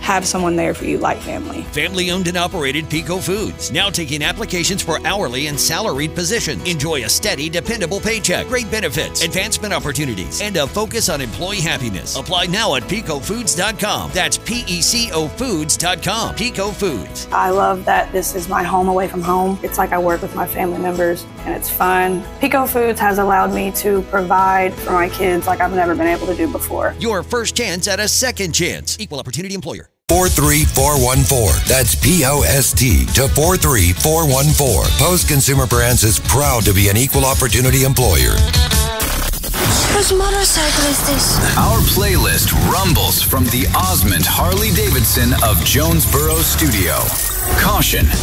have someone there for you like family. Family owned and operated Pico Foods. Now taking applications for hourly and salaried positions. Enjoy a steady, dependable paycheck, great benefits, advancement opportunities, and a focus on employee happiness. Apply now at picofoods.com. That's PECO Foods.com. Pico Foods. I love that this is my home away from home. It's like I work with my family members and it's fun. Pico Foods has allowed me to provide for my kids like I've never been able to do before. Your first chance at a second chance. Equal Opportunity Employer. 43414. That's POST to 43414. Post Consumer Brands is proud to be an equal opportunity employer. Whose motorcycle is this? Our playlist rumbles from the Osmond Harley-Davidson of Jonesboro Studio. Caution,